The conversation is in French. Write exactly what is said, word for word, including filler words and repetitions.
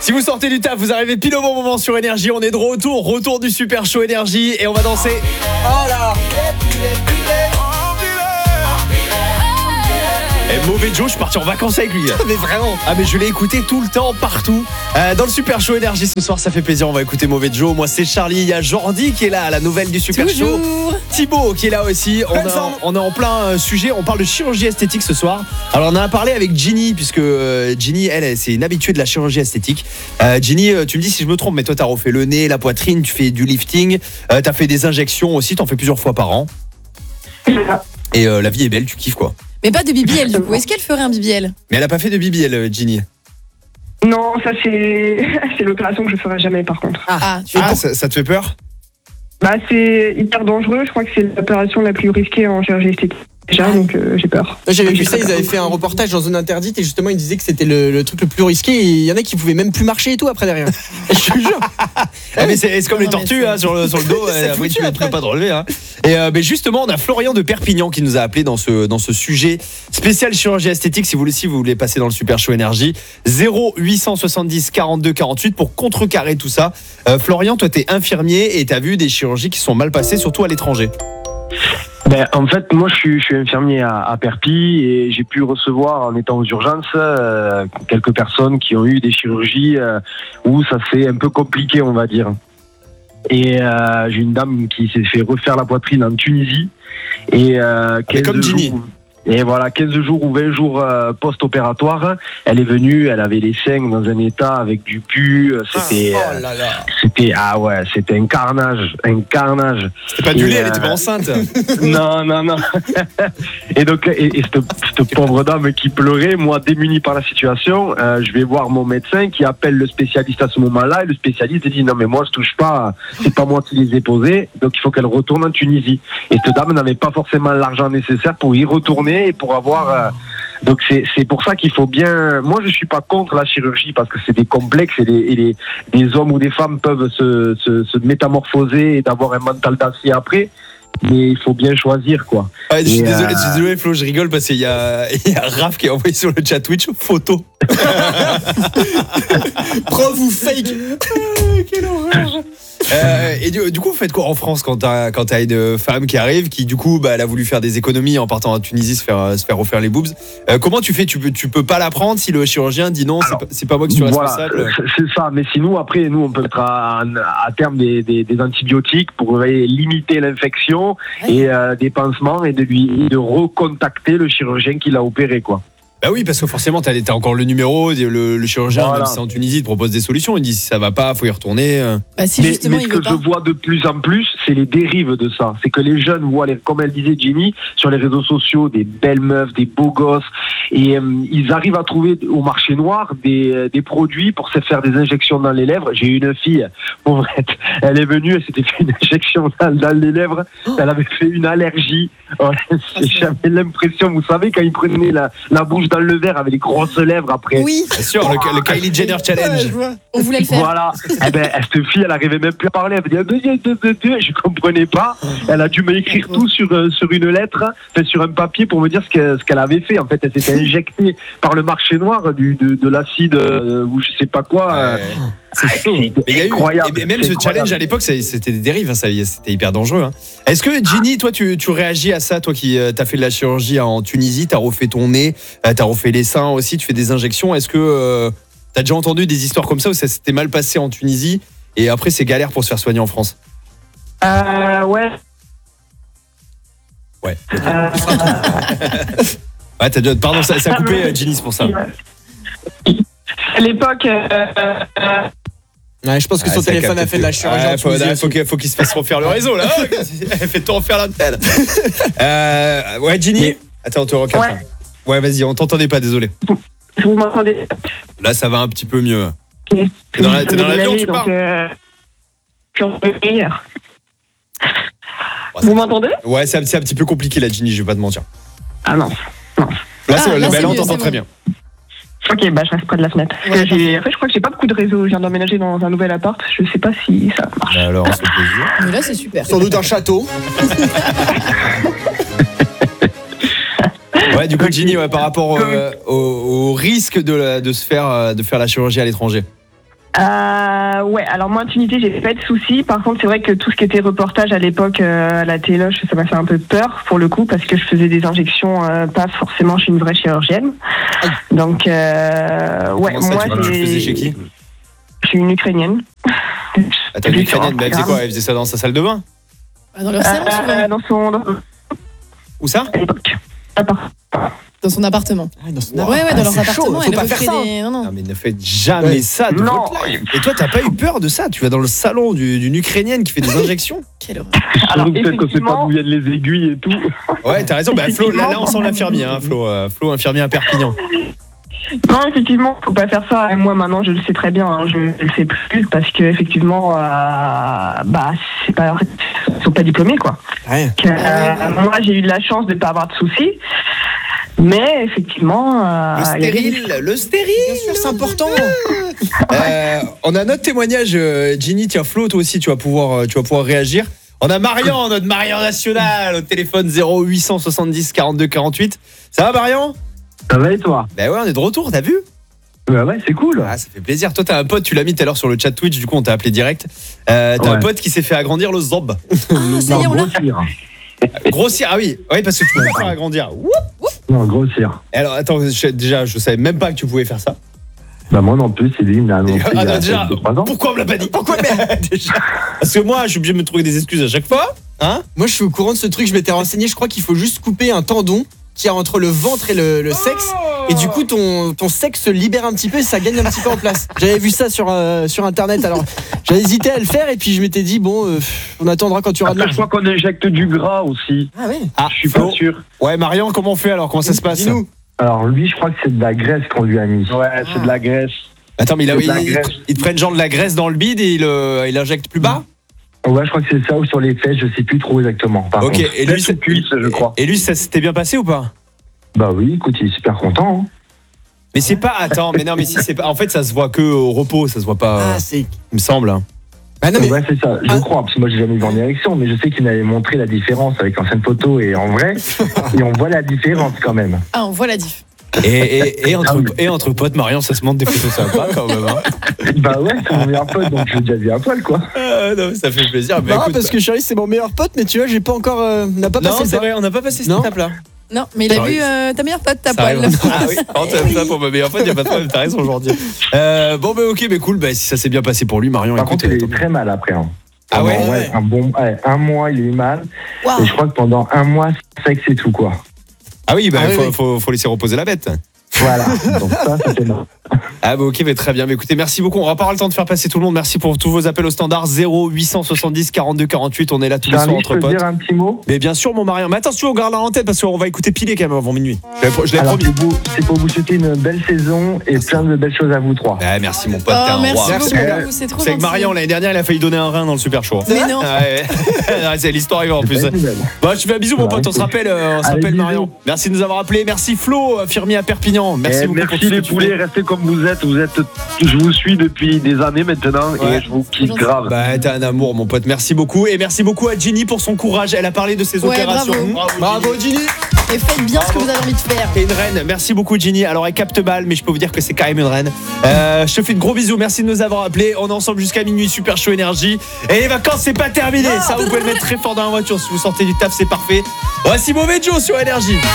Si vous sortez du taf, vous arrivez pile au bon moment sur Énergie. On est de retour, retour du Super Show Énergie et on va danser. Oh là. Et mauvais Joe, je suis parti en vacances avec lui. Mais vraiment. Ah mais je l'ai écouté tout le temps, partout. Euh, dans le Super Show Énergie ce soir, ça fait plaisir. On va écouter Mauvais Joe. Moi c'est Charlie. Il y a Jordi qui est là, à la nouvelle du Super Toujours. Show. Thibaut qui est là aussi. On, a, on est en plein euh, sujet. On parle de chirurgie esthétique ce soir. Alors on en a parlé avec Ginny puisque euh, Ginny, elle, elle, c'est une habituée de la chirurgie esthétique. Euh, Ginny, euh, tu me dis si je me trompe, mais toi t'as refait le nez, la poitrine, tu fais du lifting, euh, t'as fait des injections aussi. T'en fais plusieurs fois par an. Et euh, la vie est belle, tu kiffes quoi. Mais pas de B B L du coup. Est-ce qu'elle ferait un B B L? Mais elle a pas fait de B B L, Ginny. Non, ça c'est c'est l'opération que je ferai jamais par contre. Ah, tu Ah, ça, ça te fait peur? Bah c'est hyper dangereux, je crois que c'est l'opération la plus risquée en chirurgie esthétique. Déjà, donc euh, j'ai peur. J'avais vu ça, ils avaient fait un reportage dans Zone Interdite et justement ils disaient que c'était le, le truc le plus risqué et il y en a qui pouvaient même plus marcher et tout après derrière. Je te jure. Ah mais c'est, c'est comme les tortues hein, sur, le, sur le dos, C'est après foutu tu ne après. peux pas te relever. Hein. Et euh, mais justement, on a Florian de Perpignan qui nous a appelé dans ce, dans ce sujet spécial chirurgie esthétique. Si vous, si vous voulez passer dans le Super Show Énergie, zéro huit cent soixante-dix quarante-deux quarante-huit pour contrecarrer tout ça. Euh, Florian, toi t'es infirmier et t'as vu des chirurgies qui sont mal passées, surtout à l'étranger. Ben, en fait, moi, je suis, je suis infirmier à, à Perpignan et j'ai pu recevoir, en étant aux urgences, euh, quelques personnes qui ont eu des chirurgies euh, où ça s'est un peu compliqué, on va dire. Et euh, j'ai une dame qui s'est fait refaire la poitrine en Tunisie. Et euh, Ah, comme Ginny. jours, et voilà, quinze jours ou vingt jours euh, post-opératoire, elle est venue, elle avait les seins dans un état avec du pu. C'était, Oh euh, là là. c'était, ah ouais, c'était un carnage, un carnage. C'était pas du Et, lait, elle euh, était pas enceinte. Non, non, non. Et donc, et, et cette, cette pauvre dame qui pleurait, moi démuni par la situation, euh, je vais voir mon médecin qui appelle le spécialiste à ce moment-là et le spécialiste dit non mais moi je touche pas, c'est pas moi qui les ai posés, donc il faut qu'elle retourne en Tunisie. Et cette dame n'avait pas forcément l'argent nécessaire pour y retourner et pour avoir. Euh, donc c'est c'est pour ça qu'il faut bien. Moi je suis pas contre la chirurgie parce que c'est des complexes et, les, et les, des hommes ou des femmes peuvent se, se, se métamorphoser et d'avoir un mental d'acier après. Mais il faut bien choisir quoi. Ah, je suis Et, désolé, euh, je suis désolé Flo, je rigole parce qu'il y a, il y a Raph qui a envoyé sur le chat Twitch photo. Prof ou fake. Quelle horreur. Euh, et du, du coup, vous faites quoi en France quand t'as, quand t'as une femme qui arrive, qui du coup, bah, elle a voulu faire des économies en partant en Tunisie, se faire, se faire refaire les boobs. Euh, comment tu fais? Tu peux, tu peux pas la prendre si le chirurgien dit non, Alors, c'est, pas, c'est pas moi qui suis voilà, responsable. c'est- c'est ça. Mais sinon, après, nous, on peut mettre à, à terme des, des, des antibiotiques pour limiter l'infection et euh, des pansements et de lui de recontacter le chirurgien qui l'a opéré, quoi. Bah oui, parce que forcément, t'as, t'as encore le numéro, le, le chirurgien, Voilà. même si c'est en Tunisie, il te propose des solutions. Il dit si ça va pas, faut y retourner. euh. Bah si mais, justement mais ce il que veut je pas. vois de plus en plus, c'est les dérives de ça. C'est que les jeunes voient, les, comme elle disait Ginny, sur les réseaux sociaux, des belles meufs, des beaux gosses, et euh, ils arrivent à trouver au marché noir des, des produits pour se faire des injections dans les lèvres. J'ai une fille, pauvrette, elle est venue, elle s'était fait une injection dans, dans les lèvres, elle avait fait une allergie. Oh, j'avais l'impression, vous savez, quand ils prenaient la, la bouche dans le verre avec les grosses lèvres après. Oui, Bien sûr, le, le Kylie Jenner Challenge. on voulait le faire. Voilà. Eh ben, cette fille, elle arrivait même plus à parler. Elle me disait, je comprenais pas. Elle a dû m'écrire tout sur, euh, sur une lettre, enfin, sur un papier pour me dire ce qu'elle, ce qu'elle avait fait. En fait, elle s'était injectée par le marché noir du, de, de l'acide, euh, ou je sais pas quoi. euh. Ouais. C'est chaud. Mais il y a eu, Incroyable. et même C'est ce incroyable. challenge à l'époque, ça- c'était des dérives, hein, ça, c'était hyper dangereux. Hein. Est-ce que Ginny, toi, tu, tu réagis à ça, toi qui euh, t'as fait de la chirurgie en Tunisie, t'as refait ton nez, euh, t'as refait les seins aussi, tu fais des injections. Est-ce que euh, t'as déjà entendu des histoires comme ça où ça s'était mal passé en Tunisie et après c'est galère pour se faire soigner en France? Euh, ouais. Ouais. Euh, Ouais, t'as déjà- pardon, ça, ça a coupé, euh, Ginny, c'est pour ça. à l'époque, euh, euh, Ouais, je pense que Ouais, son ça téléphone a capte fait de la tout. chirurgie. Ouais, en faut, Tunisie faut, aussi. qu'il, faut qu'il se fasse refaire le réseau là. Oh, elle fait tout refaire l'antenne. Euh, ouais, Ginny. Mais- Attends, on te recapte. Ouais. Ouais, vas-y, on t'entendait pas, désolé. vous m'entendez? Là, ça va un petit peu mieux. Ok. T'es dans la- t'es dans l'avion, tu donc, parles euh, je suis en hier. Ouais, c'est- Vous m'entendez? Ouais, c'est un, c'est un petit peu compliqué là, Ginny, je vais pas te mentir. Ah non. Là, Ah, c'est, là, bah, c'est là, on mieux, t'entend c'est très bon. bien. Ok, bah je reste près de la fenêtre. Parce que Ouais, j'ai... En fait, je crois que j'ai pas beaucoup de réseau. Je viens d'emménager dans un nouvel appart. Je sais pas si ça marche. Bah alors, c'est plaisir. Mais là c'est super. Sans doute un château. Ouais, du coup, Ginny, ouais, par rapport euh, au, au risque de, la- de se faire, euh, de faire la chirurgie à l'étranger. Euh, ouais, alors moi, intimité, j'ai pas de soucis. Par contre, c'est vrai que tout ce qui était reportage à l'époque euh, à la téloche, ça m'a fait un peu peur pour le coup, parce que je faisais des injections euh, pas forcément chez une vraie chirurgienne. Donc, euh, ouais, Comment ça, moi, tu, tu j'ai- faisais chez qui je suis une Ukrainienne. Attends, une J'ai sur Ukrainienne, bah, elle faisait Instagram. quoi? Elle faisait ça dans sa salle de bain? Dans leur salon, Euh, souvent. dans son, dans, Où ça? à l'époque. À part- Dans son appartement. Ah, dans son Ouais, appart. ouais, Ah, dans leurs c'est chaud, appartements. faut Elle pas recrée faire ça. des. Non, non. Non mais ne faites jamais Ouais. ça de Non. votre live. Et toi t'as pas eu peur de ça? Tu vas dans le salon du- d'une Ukrainienne qui fait des injections? Quelle horreur. Alors, Surtout peut-être qu'on sait pas effectivement- d'où viennent les aiguilles et tout. Ouais, t'as raison. Bah, Flo, là, là on sent l'infirmier, hein, Flo, euh, Flo, infirmier à Perpignan. Non, effectivement, faut pas faire ça. Et moi, maintenant, je le sais très bien. hein, je ne le fais plus parce que effectivement, euh, bah, c'est pas, ils sont pas diplômés, quoi. Ouais. Que, euh, moi, j'ai eu de la chance de pas avoir de soucis, mais effectivement, euh, Le il y a des- stérile, le stérile. Bien sûr, c'est important. Euh, on a notre témoignage, euh, Ginny. Tiens, Flo, toi aussi, tu vas pouvoir, euh, tu vas pouvoir réagir. On a Marian, notre Marian national, au téléphone zéro huit cent soixante-dix quarante-deux quarante-huit. Ça va, Marian? Ça va et toi? Bah ouais, on est de retour. T'as vu? Bah ouais, c'est cool. Ah, ça fait plaisir. Toi, t'as un pote, tu l'as mis tout à l'heure sur le chat Twitch, du coup, on t'a appelé direct. Euh, t'as Ouais. un pote qui s'est fait agrandir le zob. Ah, ça y est, on l'a. grossir. Grossir, ah oui, oui, parce que tu peux pas faire agrandir. Ouh. Non, grossir. Alors, attends, je- déjà, je savais même pas que tu pouvais faire ça. Bah moi non plus, c'est lui, il me l'a annoncé Ah, il y a non, déjà, deux, trois ans. pourquoi on me l'a pas dit? Pourquoi mais déjà Parce que moi, je suis obligé de me trouver des excuses à chaque fois. Hein? Moi, je suis au courant de ce truc. Je m'étais renseigné. Je crois qu'il faut juste couper un tendon qui est entre le ventre et le, le sexe. Et du coup, ton, ton sexe se libère un petit peu et ça gagne un petit peu en place. J'avais vu ça sur, euh, sur internet. Alors, j'avais hésité à le faire et puis je m'étais dit, bon, euh, on attendra quand tu auras de Après, je l'argent. crois qu'on injecte du gras aussi. Ah ouais. Ah, Je suis Flo. pas sûr. Ouais, Marion, comment on fait alors? Comment ça se passe? Dis-nous. Alors lui, je crois que c'est de la graisse qu'on lui a mis. Ouais, c'est de la graisse. Attends, mais il, a, C'est de la il- graisse. ils te prennent genre de la graisse dans le bide et il, euh, il injecte plus bas? Ouais, je crois que c'est ça ou sur les fesses, je sais plus trop exactement. Par Ok, contre. et lui, Fesses ou cuisses, je crois. Et lui, ça s'était bien passé ou pas? Bah oui, écoute, il est super content. Hein. Mais c'est pas. Attends, mais non, mais si c'est pas. En fait, ça se voit que au repos, ça se voit pas. Ah, c'est. Il me semble. hein. Bah non, mais. Ouais, c'est ça, je Ah. crois, parce que moi j'ai jamais vu en érection, mais je sais qu'il m'avait montré la différence avec l'ancienne photo et en vrai, et on voit la différence quand même. Ah, on voit la diff. Et, et, et, entre, Ah oui. et entre potes, Marion, ça se montre des photos sympas quand même. Hein. Bah ouais, c'est mon meilleur pote, donc je l'ai déjà vu à poil, quoi. Euh, non, mais ça fait plaisir. Bah, Non, écoute, parce que Charlie, c'est mon meilleur pote, mais tu vois, j'ai pas encore. euh, on n'a pas non, passé le c'est pas. vrai, on n'a pas passé cette Non. étape-là. Non, mais il a Ça vu arrive. euh, ta meilleure pote, ta Ça poêle. arrive. Ah oui, quand t'as ça pour ma meilleure pote, il n'y a pas de problème, t'as raison aujourd'hui. Euh, bon, bah ok, mais cool, bah, si ça s'est bien passé pour lui, Marion, Par écoute. contre, il euh, est très mal après. Hein. Ah ouais, Pendant, ouais. un bon, ouais, un mois, il est mal. Waouh. Et je crois que pendant un mois, sexe et tout, quoi. Ah oui, bah, Ah oui, faut, oui. Faut, faut laisser reposer la bête. Voilà. Donc ça, ça fait mal. Ah bah ok, mais très bien. Mais écoutez, merci beaucoup. On va pas avoir le temps de faire passer tout le monde. Merci pour tous vos appels au standard zéro huit cent soixante-dix quarante-deux quarante-huit. On est là tous les soirs Charlie, je entre peux potes. dire un petit mot? Mais bien sûr, mon Marion. Mais attention, on garde la en tête parce qu'on va écouter Pilé quand même avant minuit. Je l'avais- je l'avais Alors, promis. c'est pour, c'est pour vous souhaiter une belle saison et plein de belles choses à vous trois. Ah, merci mon pote. t'es Oh, un merci roi. beaucoup, Merci. c'est trop C'est que gentil. Marion, l'année dernière, il a failli donner un rein dans le super show. Mais non. Ah ouais. Ouais, c'est l'histoire est vraie en C'est plus. pas une nouvelle. Bon, je te fais un bisou mon Ouais, pote, on se écoute. rappelle, euh, on se Allez, rappelle bisous. Marion. Merci de nous avoir appelés. Merci Flo, infirmier à Perpignan. Merci Eh, beaucoup pour merci tout ce les que tu poulets, fais. restez comme vous êtes. Vous êtes, je vous suis depuis des années maintenant Ouais. et je vous kiffe gentil. grave. Bah t'es un amour mon pote, merci beaucoup. Et merci beaucoup à Ginny pour son courage. Elle a parlé de ses Ouais, opérations. bravo. Bravo, Ginny. Et faites bien ce que vous avez envie de faire. Et une reine, merci beaucoup Ginny. Alors elle capte balle, mais je peux vous dire que c'est quand même une reine. Euh, je te fais de gros bisous, merci de nous avoir appelés. On est ensemble jusqu'à minuit, super chaud énergie. Et les vacances c'est pas terminé, ça vous pouvez le mettre très fort dans la voiture. Si vous sortez du taf c'est parfait. Voici Mauvais Joe sur énergie.